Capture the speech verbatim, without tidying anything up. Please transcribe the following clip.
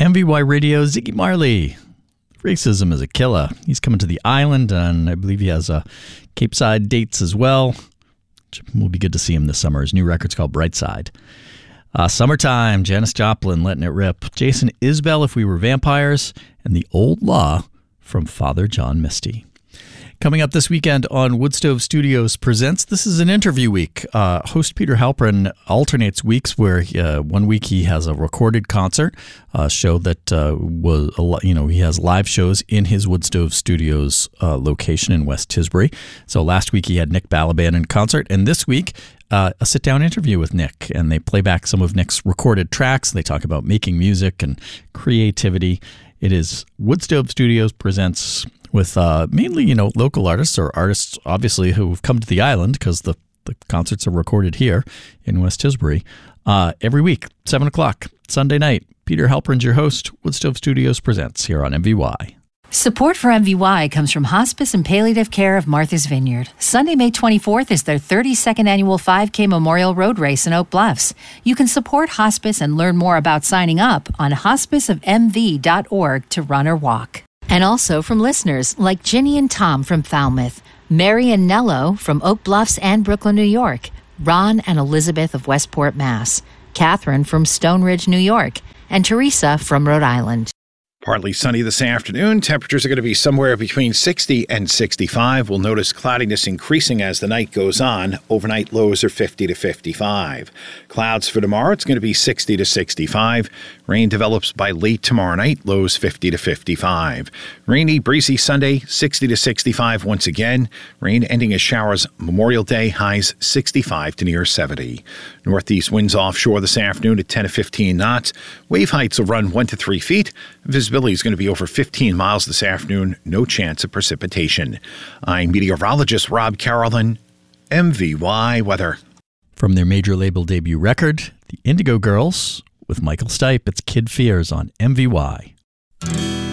M V Y Radio, Ziggy Marley. Racism is a killer. He's coming to the island, and I believe he has uh, Cape Side dates as well. Which will be good to see him this summer. His new record's called Brightside. Uh, Summertime, Janis Joplin, Letting It Rip. Jason Isbell, If We Were Vampires, and The Old Law from Father John Misty. Coming up this weekend on Woodstove Studios Presents, this is an interview week. Uh, host Peter Halpern alternates weeks where uh, one week he has a recorded concert, a show that uh, was, you know, he has live shows in his Woodstove Studios uh, location in West Tisbury. So last week he had Nick Balaban in concert, and this week uh, a sit-down interview with Nick, and they play back some of Nick's recorded tracks. They talk about making music and creativity. It is Woodstove Studios Presents with uh, mainly, you know, local artists or artists, obviously, who have come to the island because the, the concerts are recorded here in West Tisbury. Uh, every week, seven o'clock, Sunday night. Peter Halpern's your host. Woodstove Studios Presents here on M V Y. Support for M V Y comes from Hospice and Palliative Care of Martha's Vineyard. Sunday, May twenty-fourth is their thirty-second annual five K Memorial Road Race in Oak Bluffs. You can support Hospice and learn more about signing up on hospice of m v dot org to run or walk. And also from listeners like Ginny and Tom from Falmouth, Mary and Nello from Oak Bluffs and Brooklyn, New York, Ron and Elizabeth of Westport, Mass, Catherine from Stone Ridge, New York, and Teresa from Rhode Island. Partly sunny this afternoon. Temperatures are going to be somewhere between sixty and sixty-five. We'll notice cloudiness increasing as the night goes on. Overnight lows are fifty to fifty-five. Clouds for tomorrow, it's going to be sixty to sixty-five. Rain develops by late tomorrow night, lows fifty to fifty-five. Rainy, breezy Sunday, sixty to sixty-five once again. Rain ending as showers Memorial Day, highs sixty-five to near seventy. Northeast winds offshore this afternoon at ten to fifteen knots. Wave heights will run one to three feet. Visibility is going to be over fifteen miles this afternoon. No chance of precipitation. I'm meteorologist Rob Carolyn, M V Y Weather. From their major label debut record, the Indigo Girls, with Michael Stipe, it's Kid Fears on M V Y.